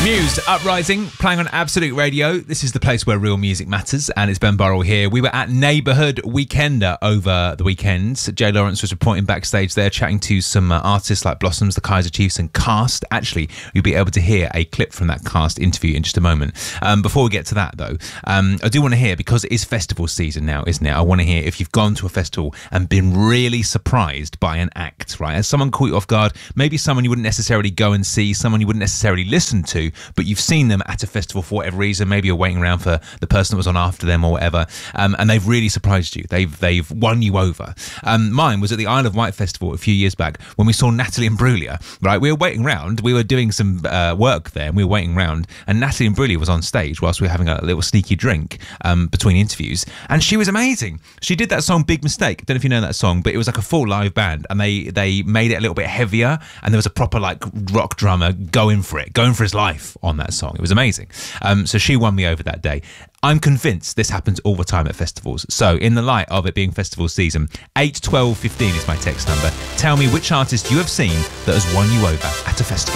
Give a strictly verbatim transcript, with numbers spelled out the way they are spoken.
Muse, Uprising, playing on Absolute Radio. This is the place where real music matters, and it's Ben Burrell here. We were at Neighbourhood Weekender over the weekend. Jay Lawrence was reporting backstage there, chatting to some uh, artists like Blossoms, the Kaiser Chiefs, and Cast. Actually, you'll be able to hear a clip from that Cast interview in just a moment. Um, before we get to that, though, um, I do want to hear, because it is festival season now, isn't it? I want to hear if you've gone to a festival and been really surprised by an act, right? As someone caught you off guard, maybe someone you wouldn't necessarily go and see, someone you wouldn't necessarily listen to, but you've seen them at a festival for whatever reason. Maybe you're waiting around for the person that was on after them or whatever, um, and they've really surprised you. They've they've won you over. Um, mine was at the Isle of Wight Festival a few years back when we saw Natalie Imbruglia. Right, we were waiting around. We were doing some uh, work there, and we were waiting around, and Natalie Imbruglia was on stage whilst we were having a little sneaky drink um, between interviews, and she was amazing. She did that song "Big Mistake." Don't know if you know that song, but it was like a full live band, and they they made it a little bit heavier, and there was a proper like rock drummer going for it, going for his life on that song. It was amazing. Um, so she won me over that day. I'm convinced this happens all the time at festivals. So in the light of it being festival season, eight twelve fifteen is my text number. Tell me which artist you have seen that has won you over at a festival.